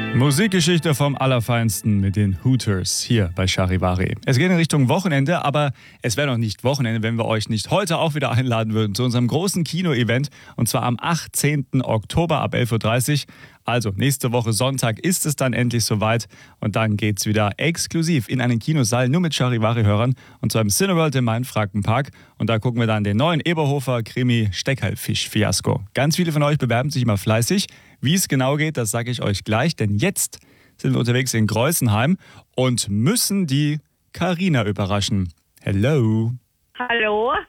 Musikgeschichte vom Allerfeinsten mit den Hooters hier bei Charivari. Es geht in Richtung Wochenende, aber es wäre noch nicht Wochenende, wenn wir euch nicht heute auch wieder einladen würden zu unserem großen Kino-Event. Und zwar am 18. Oktober ab 11.30 Uhr. Also nächste Woche Sonntag ist es dann endlich soweit. Und dann geht's wieder exklusiv in einen Kinosaal nur mit Charivari-Hörern und zwar im Cineworld in Main-Frankenpark. Und da gucken wir dann den neuen Eberhofer-Krimi Steckerlfisch-Fiasko. Ganz viele von euch bewerben sich immer fleißig. Wie es genau geht, das sage ich euch gleich, denn jetzt sind wir unterwegs in Greusenheim und müssen die Carina überraschen. Hello. Hallo?